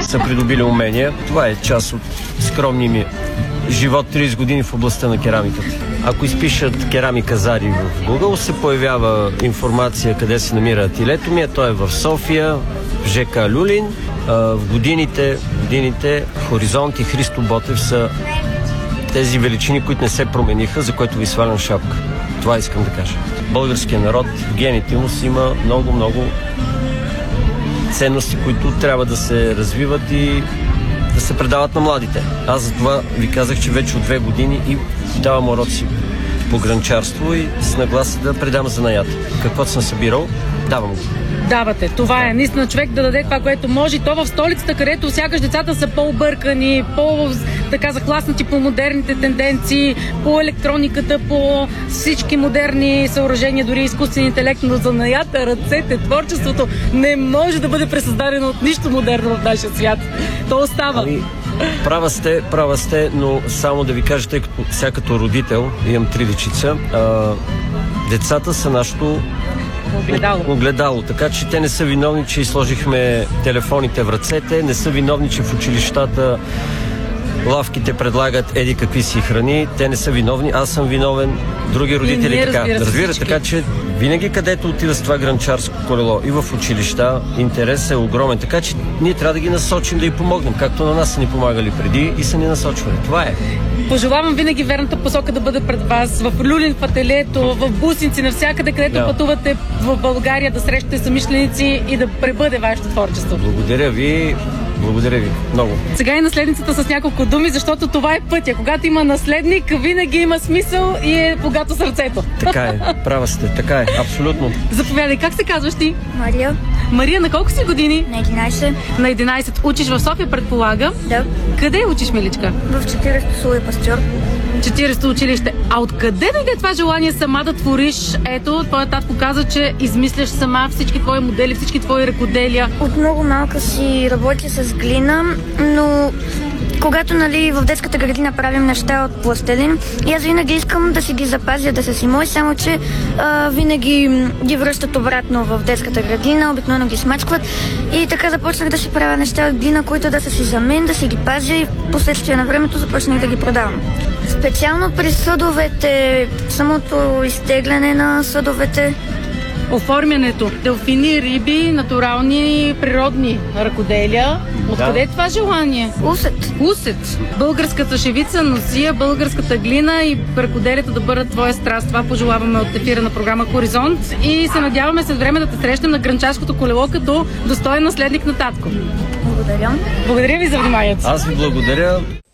са придобили умения. Това е част от скромния ми живот 30 години в областта на керамиката. Ако изпишат керамика Зари в Google, се появява информация къде се намира ателието ми. То е в София, в ЖК Люлин. В годините Хоризонт и Христо Ботев са тези величини, които не се промениха, за което ви свалям шапка. Това искам да кажа. Българският народ в гените му си има много ценности, които трябва да се развиват и да се предават на младите. Аз за това ви казах, че вече от 2 години и давам уроци по гранчарство и с нагласа да предам занаята. Каквото съм събирал, давам го. Давате. Това е наистина човек да даде това, което може. То в столицата, където сякаш децата са по-объркани, по-така захласнати по модерните тенденции, по електрониката, по всички модерни съоръжения, дори изкуствен интелект, но занаята, ръцете, творчеството не може да бъде пресъздадено от нищо модерно в нашия свят. То остава. Права сте, но само да ви кажа, тъй като сега като родител, имам 3 дечица, децата са нашето огледало. Така че те не са виновни, че изложихме телефоните в ръцете, не са виновни, че в училищата лавките предлагат еди какви си храни, те не са виновни, аз съм виновен, други родители така. Разбирате, така че винаги където отида с това гранчарско колело и в училища, интерес е огромен, така че ние трябва да ги насочим, да й помогнем, както на нас са ни помагали преди и са ни насочвали. Това е. Пожелавам винаги верната посока да бъде пред вас, в Люлин, в ателието, в Бусинци, навсякъде, където пътувате в България, да срещате съмишленици и да пребъде вашето творчество. Благодаря ви много. Сега и наследницата с няколко думи, защото това е пътя. Когато има наследник, винаги има смисъл и е богато сърцето. Така е, права сте, така е, абсолютно. Заповядай, как се казваш ти? Мария. Мария, на колко си години? На 11. На 11. Учиш в София, предполагам? Да. Къде учиш, миличка? В 40-то Слуи Пастьор. 40-то училище. А откъде дойде това желание сама да твориш? Ето, твоя татко каза, че измисляш сама всички твои модели, всички твои ръкоделия. От много малка си работя с глина, но когато в детската градина правим неща от пластелин, и аз винаги искам да си ги запазя, да са си мои, само че винаги ги връщат обратно в детската градина, обикновено ги смачкват и така започнах да си правя неща от глина, които да са си за мен, да си ги пазя и в последствие на времето започнах да ги продавам. Специално при съдовете, самото изтегляне на съдовете. Оформянето, делфини, риби, натурални, природни ръкоделия. Откъде е това желание? Усет. Българската шевица, носия, българската глина и ръкоделията да бъдат твоя страст. Това пожелаваме от ефира на програма Хоризонт и се надяваме след време да те срещнем на гранчарското колело като достоен наследник на татко. Благодаря. Благодаря ви за вниманието. Аз ви благодаря.